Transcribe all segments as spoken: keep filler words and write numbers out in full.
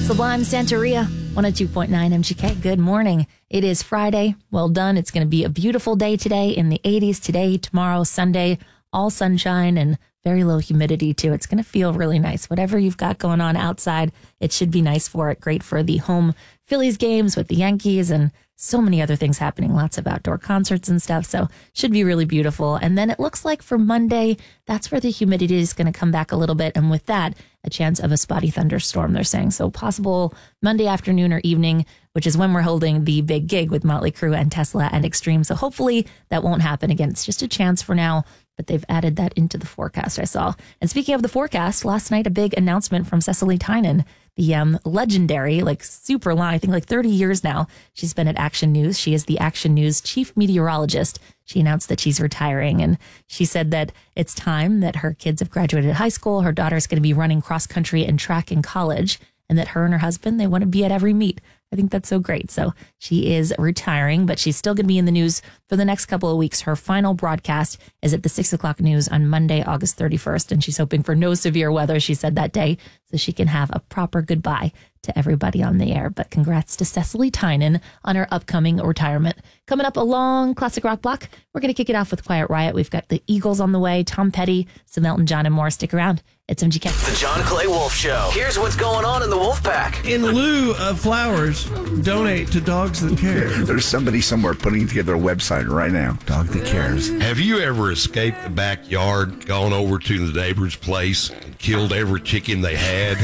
Sublime Santeria, one oh two point nine M G K. Good morning. It is Friday. Well done. It's going to be a beautiful day today in the eighties today, tomorrow, Sunday, all sunshine and very low humidity too. It's going to feel really nice. Whatever you've got going on outside, it should be nice for it. Great for the home Phillies games with the Yankees and so many other things happening. Lots of outdoor concerts and stuff. So should be really beautiful. And then it looks like for Monday, that's where the humidity is going to come back a little bit. And with that, a chance of a spotty thunderstorm, they're saying. So possible Monday afternoon or evening, which is when we're holding the big gig with Motley Crue and Tesla and Extreme. So hopefully that won't happen again. It's just a chance for now, but they've added that into the forecast I saw. And speaking of the forecast, last night, a big announcement from Cecily Tynan, the um, legendary, like super long, I think like thirty years now, she's been at Action News. She is the Action News chief meteorologist. She announced that she's retiring, and she said that it's time that her kids have graduated high school. Her daughter's going to be running cross country and track in college, and that her and her husband, they want to be at every meet. I think that's so great. So she is retiring, but she's still going to be in the news for the next couple of weeks. Her final broadcast is at the six o'clock news on Monday, August thirty-first. And she's hoping for no severe weather, she said that day, so she can have a proper goodbye to everybody on the air. But congrats to Cecily Tynan on her upcoming retirement. Coming up a long classic rock block, we're going to kick it off with Quiet Riot. We've got the Eagles on the way, Tom Petty, some Elton John and more. Stick around. It's M G K. The John Clay Wolf Show. Here's what's going on in the Wolf Pack. In lieu of flowers, donate to Dogs That Care. There's somebody somewhere putting together a website right now. Dog That Cares. Have you ever escaped the backyard, gone over to the neighbor's place, and killed every chicken they had?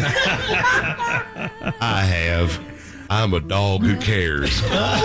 I have. I'm a dog who cares.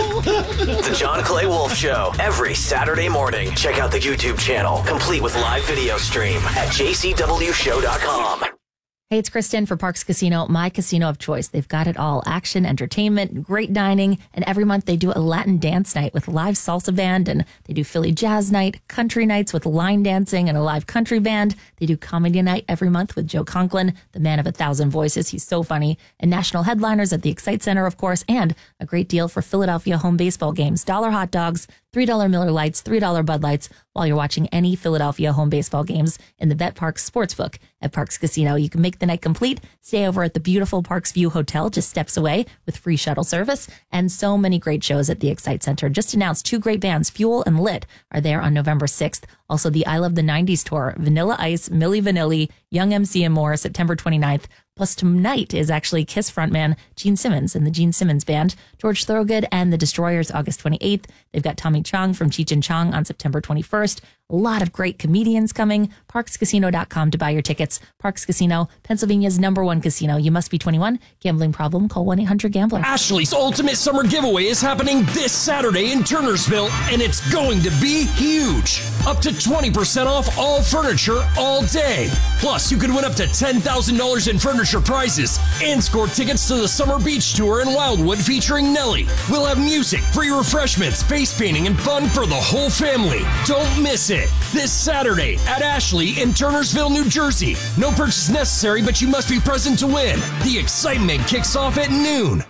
The John Clay Wolf Show, every Saturday morning. Check out the YouTube channel, complete with live video stream at j c w show dot com. Hey, it's Kristen for Parks Casino, my casino of choice. They've got it all. Action, entertainment, great dining. And every month they do a Latin dance night with live salsa band. And they do Philly jazz night, country nights with line dancing and a live country band. They do comedy night every month with Joe Conklin, the man of a thousand voices. He's so funny. And national headliners at the Excite Center, of course. And a great deal for Philadelphia home baseball games. Dollar hot dogs, three dollar Miller Lights, three dollar Bud Lights while you're watching any Philadelphia home baseball games in the Bet Parks Sportsbook at Parks Casino. You can make the night complete. Stay over at the beautiful Parks View Hotel just steps away with free shuttle service and so many great shows at the Excite Center. Just announced two great bands, Fuel and Lit, are there on November sixth. Also the I Love the nineties tour, Vanilla Ice, Milli Vanilli, Young M C and more, September twenty-ninth. Plus tonight is actually Kiss frontman Gene Simmons and the Gene Simmons Band, George Thorogood and the Destroyers August twenty-eighth. They've got Tommy Chong from Cheech and Chong on September twenty-first. A lot of great comedians coming. parks casino dot com to buy your tickets. Parks Casino, Pennsylvania's number one casino. You must be twenty-one. Gambling problem? Call one eight hundred gambler. Ashley's Ultimate Summer Giveaway is happening this Saturday in Turnersville, and it's going to be huge. Up to twenty percent off all furniture all day. Plus, you could win up to ten thousand dollars in furniture prizes and score tickets to the Summer Beach Tour in Wildwood featuring Nelly. We'll have music, free refreshments, face painting, and fun for the whole family. Don't miss it. This Saturday at Ashley in Turnersville, New Jersey. No purchase necessary, but you must be present to win. The excitement kicks off at noon.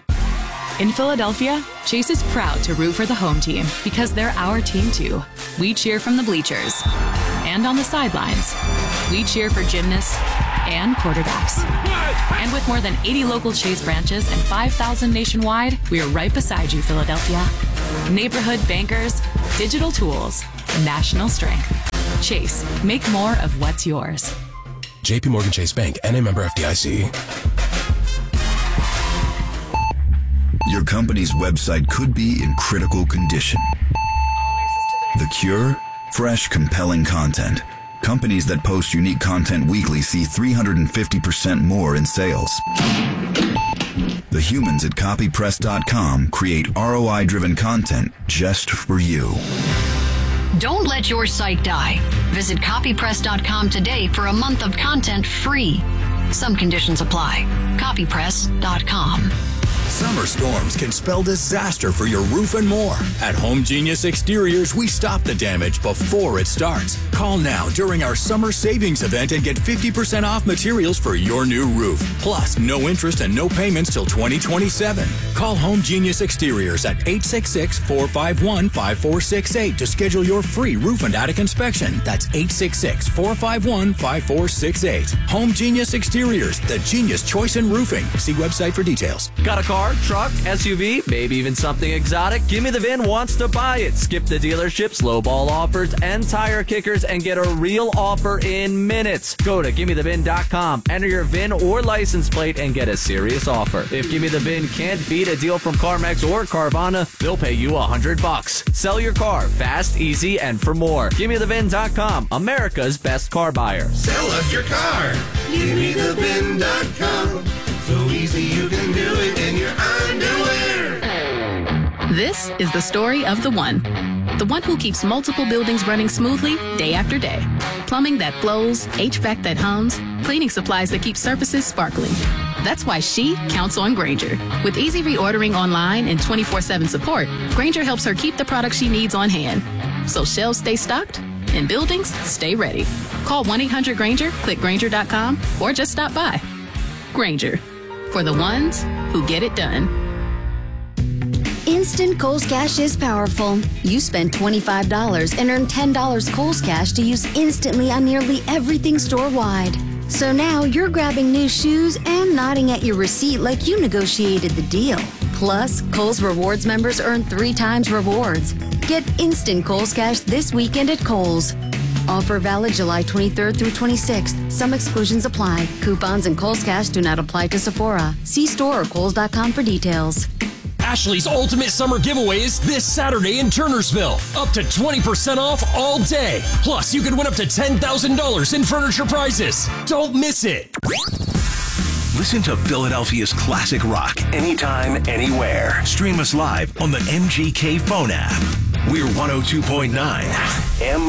In Philadelphia, Chase is proud to root for the home team because they're our team too. We cheer from the bleachers and on the sidelines. We cheer for gymnasts and quarterbacks. And with more than eighty local Chase branches and five thousand nationwide, we are right beside you, Philadelphia. Neighborhood bankers, digital tools, national strength. Chase, make more of what's yours. J P Morgan Chase Bank, N A member F D I C. Your company's website could be in critical condition. The cure? Fresh, compelling content. Companies that post unique content weekly see three hundred fifty percent more in sales. The humans at copy press dot com create R O I-driven content just for you. Don't let your site die. Visit copy press dot com today for a month of content free. Some conditions apply. copy press dot com. Summer storms can spell disaster for your roof and more. At Home Genius Exteriors, we stop the damage before it starts. Call now during our summer savings event and get fifty percent off materials for your new roof. Plus, no interest and no payments till twenty twenty-seven. Call Home Genius Exteriors at eight six six, four five one, five four six eight to schedule your free roof and attic inspection. That's eight six six, four five one, five four six eight. Home Genius Exteriors, the genius choice in roofing. See website for details. Got a car, truck, S U V, maybe even something exotic? Gimme the V I N wants to buy it. Skip the dealerships, lowball offers, and tire kickers and get a real offer in minutes. Go to gimme the V I N dot com, enter your V I N or license plate, and get a serious offer. If Gimme the V I N can't beat a deal from CarMax or Carvana, they'll pay you a hundred bucks. Sell your car fast, easy, and for more. gimme the V I N dot com, America's best car buyer. Sell us your car. gimme the V I N dot com. So easy you can do it in your underwear. This is the story of the one. The one who keeps multiple buildings running smoothly day after day. Plumbing that flows, H V A C that hums, cleaning supplies that keep surfaces sparkling. That's why she counts on Grainger. With easy reordering online and twenty-four seven support, Grainger helps her keep the products she needs on hand. So shelves stay stocked and buildings stay ready. Call one eight hundred Grainger, click Grainger dot com, or just stop by. Grainger, for the ones who get it done. Instant Kohl's Cash is powerful. You spend twenty-five dollars and earn ten dollars Kohl's Cash to use instantly on nearly everything store-wide. So now you're grabbing new shoes and nodding at your receipt like you negotiated the deal. Plus, Kohl's Rewards members earn three times rewards. Get instant Kohl's Cash this weekend at Kohl's. Offer valid July twenty-third through twenty-sixth. Some exclusions apply. Coupons and Kohl's Cash do not apply to Sephora. See store or kohls dot com for details. Ashley's Ultimate Summer Giveaway is this Saturday in Turnersville. Up to twenty percent off all day. Plus, you can win up to ten thousand dollars in furniture prizes. Don't miss it. Listen to Philadelphia's classic rock anytime, anywhere. Stream us live on the M G K phone app. We're one oh two point nine M